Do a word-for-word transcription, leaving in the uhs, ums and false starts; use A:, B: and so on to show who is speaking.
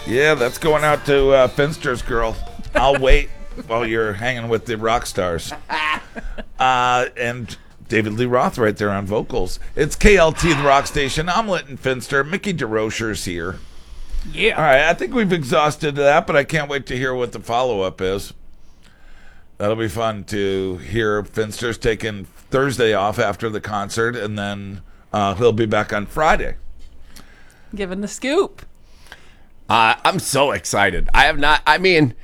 A: Yeah, that's going out to uh, Finster's girl. I'll wait while you're hanging with the rock stars. Uh, and David Lee Roth right there on vocals. It's K L T, the rock station. I'm Linton Finster. Mickey DeRocher's here.
B: Yeah.
A: All right, I think we've exhausted that, but I can't wait to hear what the follow-up is. That'll be fun to hear. Finster's taking Thursday off after the concert, and then uh, he'll be back on Friday.
B: Giving the scoop.
C: Uh, I'm so excited. I have not, I mean,